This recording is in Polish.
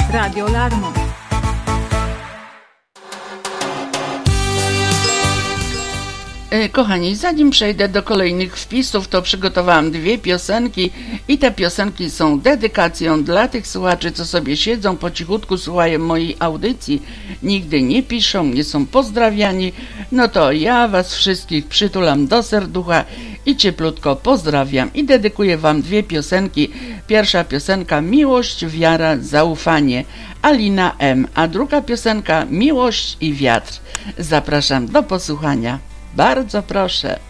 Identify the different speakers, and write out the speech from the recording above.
Speaker 1: Radio Larmo.
Speaker 2: Kochani, zanim przejdę do kolejnych wpisów, to przygotowałam 2 piosenki i te piosenki są dedykacją dla tych słuchaczy, co sobie siedzą po cichutku, słuchają mojej audycji, nigdy nie piszą, nie są pozdrawiani. No to ja was wszystkich przytulam do serducha i cieplutko pozdrawiam i dedykuję wam 2 piosenki. Pierwsza piosenka Miłość, wiara, zaufanie, Alina M., a druga piosenka Miłość i wiatr. Zapraszam do posłuchania. Bardzo proszę.